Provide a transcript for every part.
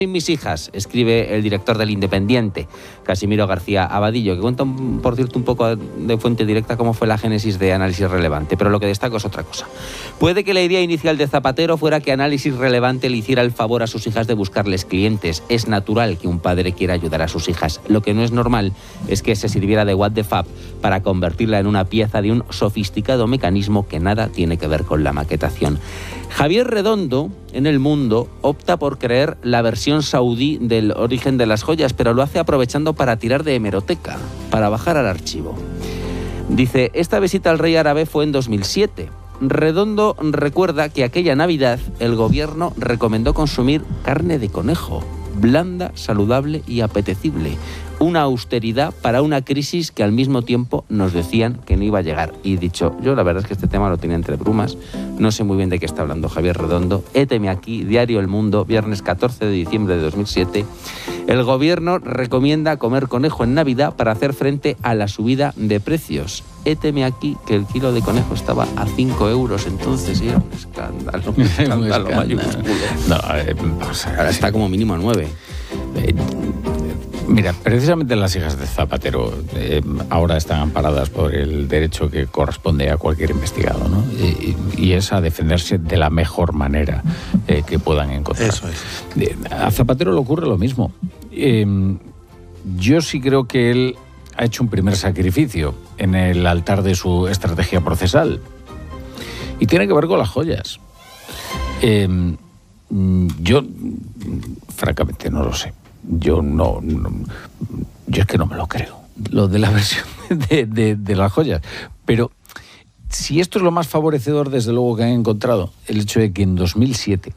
Mis hijas, escribe el director del Independiente, Casimiro García Abadillo, que cuenta, por cierto, un poco de fuente directa cómo fue la génesis de Análisis Relevante, pero lo que destaco es otra cosa. Puede que la idea inicial de Zapatero fuera que Análisis Relevante le hiciera el favor a sus hijas de buscarles clientes. Es natural que un padre quiera ayudar a sus hijas. Lo que no es normal es que se sirviera de What the Fab para convertirla en una pieza de un sofisticado mecanismo que nada tiene que ver con la maquetación. Javier Redondo, en El Mundo, opta por creer la versión saudí del origen de las joyas, pero lo hace aprovechando para tirar de hemeroteca, para bajar al archivo. Dice, esta visita al rey árabe fue en 2007. Redondo recuerda que aquella Navidad el gobierno recomendó consumir carne de conejo, blanda, saludable y apetecible. Una austeridad para una crisis que al mismo tiempo nos decían que no iba a llegar. Y dicho, yo la verdad es que este tema lo tenía entre brumas, no sé muy bien de qué está hablando Javier Redondo. Héteme aquí, Diario El Mundo, viernes 14 de diciembre de 2007. El gobierno recomienda comer conejo en Navidad para hacer frente a la subida de precios. Héteme aquí que el kilo de conejo estaba a 5 euros entonces y era un escándalo, mayúsculo. No, ahora está como mínimo a 9. Mira, precisamente las hijas de Zapatero ahora están amparadas por el derecho que corresponde a cualquier investigado, ¿no? Y es a defenderse de la mejor manera que puedan encontrar. Eso es. A Zapatero le ocurre lo mismo. Yo sí creo que él ha hecho un primer sacrificio en el altar de su estrategia procesal. Y tiene que ver con las joyas. Yo, francamente, no lo sé. Yo es que no me lo creo, lo de la versión de las joyas. Pero si esto es lo más favorecedor, desde luego, que han encontrado, el hecho de que en 2007,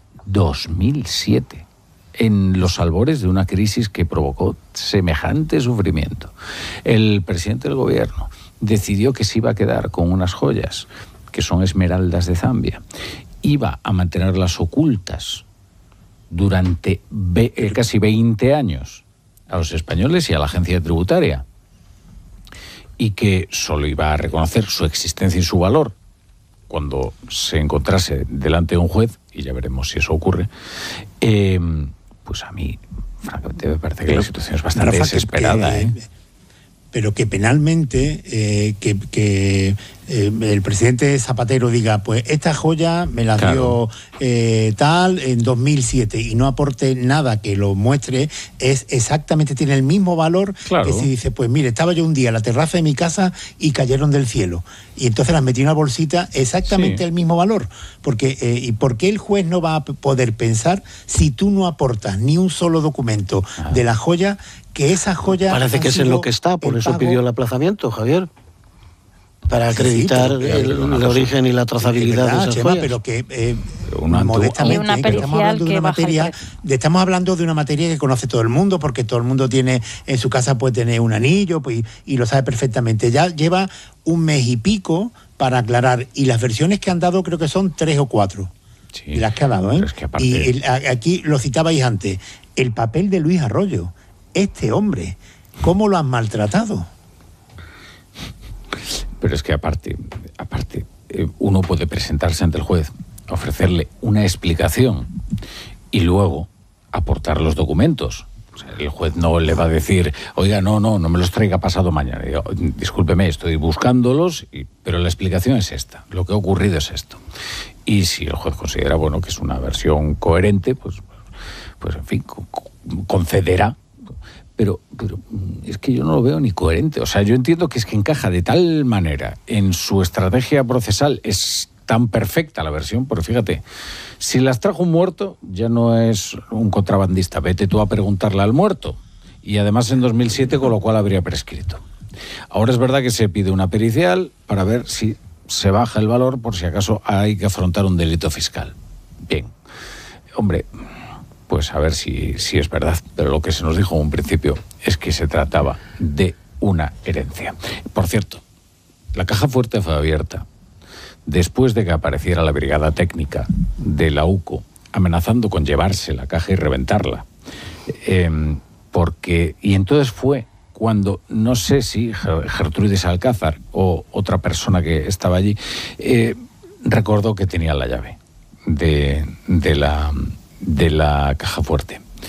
en los albores de una crisis que provocó semejante sufrimiento, el presidente del gobierno decidió que se iba a quedar con unas joyas que son esmeraldas de Zambia, iba a mantenerlas ocultas durante casi 20 años a los españoles y a la agencia tributaria, y que solo iba a reconocer su existencia y su valor cuando se encontrase delante de un juez, y ya veremos si eso ocurre, pues a mí, francamente, me parece que la situación es bastante desesperada. Pero que penalmente el presidente Zapatero diga, pues esta joya me la dio tal en 2007 y no aporte nada que lo muestre, es exactamente, tiene el mismo valor que si dice, pues mire, estaba yo un día en la terraza de mi casa y cayeron del cielo. Y entonces las metí en una bolsita, exactamente el mismo valor. Porque, ¿y por qué el juez no va a poder pensar si tú no aportas ni un solo documento de la joya, que esa joya... Parece que es en lo que está, por eso pidió el aplazamiento, Javier. Para acreditar el origen y la trazabilidad de esas joyas. Pero que modestamente estamos hablando de una materia que conoce todo el mundo, porque todo el mundo tiene en su casa, puede tener un anillo, pues, y lo sabe perfectamente. Ya lleva un mes y pico para aclarar, y las versiones que han dado creo que son 3 o 4. Sí, las que ha dado, es que aparte... Y aquí lo citabais antes, el papel de Luis Arroyo. Este hombre, ¿cómo lo han maltratado? Pero es que aparte, uno puede presentarse ante el juez, ofrecerle una explicación y luego aportar los documentos. O sea, el juez no le va a decir, oiga, no me los traiga pasado mañana. Digo, discúlpeme, estoy buscándolos, pero la explicación es esta, lo que ha ocurrido es esto. Y si el juez considera, bueno, que es una versión coherente, pues en fin, concederá. Pero es que yo no lo veo ni coherente. O sea, yo entiendo que es que encaja de tal manera en su estrategia procesal, es tan perfecta la versión, pero fíjate, si las trajo un muerto, ya no es un contrabandista. Vete tú a preguntarle al muerto. Y además en 2007, con lo cual habría prescrito. Ahora es verdad que se pide una pericial para ver si se baja el valor por si acaso hay que afrontar un delito fiscal. Bien. Hombre... pues a ver si es verdad, pero lo que se nos dijo en un principio es que se trataba de una herencia. Por cierto, la caja fuerte fue abierta después de que apareciera la brigada técnica de la UCO amenazando con llevarse la caja y reventarla. Y entonces fue cuando, no sé si Gertrudis Alcázar o otra persona que estaba allí, recordó que tenía la llave de la caja fuerte.